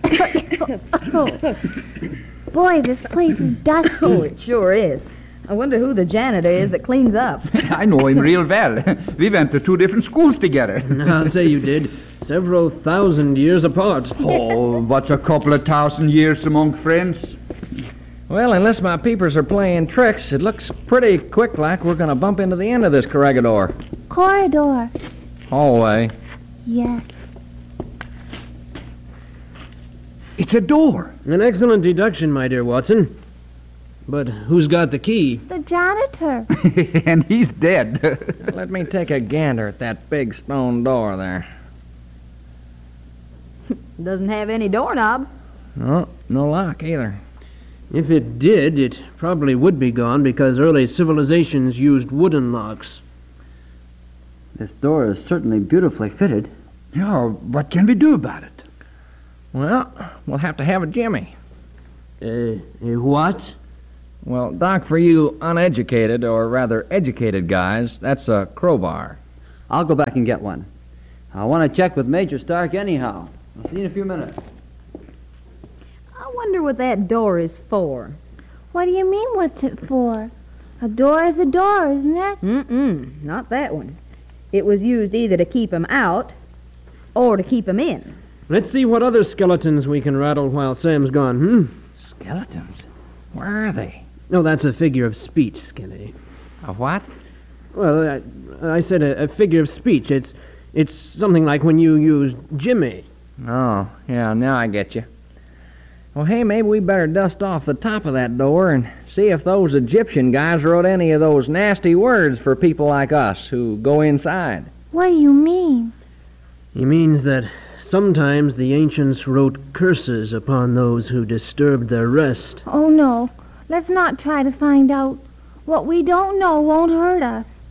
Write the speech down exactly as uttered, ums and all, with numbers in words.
Oh. Boy, this place is dusty. Oh, it sure is. I wonder who the janitor is that cleans up. I know him real well. We went to two different schools together. I'll say you did. Several thousand years apart. Oh, what's a couple of thousand years among friends? Well, unless my peepers are playing tricks, it looks pretty quick like we're going to bump into the end of this corregidor. Corridor. Hallway. Yes. It's a door. An excellent deduction, my dear Watson. But who's got the key? The janitor. And he's dead. Let me take a gander at that big stone door there. Doesn't have any doorknob. No, no lock either. If it did, it probably would be gone because early civilizations used wooden locks. This door is certainly beautifully fitted. Yeah, what can we do about it? Well, we'll have to have a jimmy. Uh, uh, what? Well, Doc, for you uneducated, or rather educated guys, that's a crowbar. I'll go back and get one. I want to check with Major Stark anyhow. I'll see you in a few minutes. I wonder what that door is for. What do you mean, what's it for? A door is a door, isn't it? Mm-mm, not that one. It was used either to keep 'em out or to keep 'em in. Let's see what other skeletons we can rattle while Sam's gone, hmm? Skeletons? Where are they? No, that's a figure of speech, Skinny. A what? Well, I, I said a, a figure of speech. It's, it's something like when you use Jimmy. Oh, yeah, now I get you. Well, hey, maybe we better dust off the top of that door and see if those Egyptian guys wrote any of those nasty words for people like us who go inside. What do you mean? He means that sometimes the ancients wrote curses upon those who disturbed their rest. Oh, no. Let's not try to find out. What we don't know won't hurt us.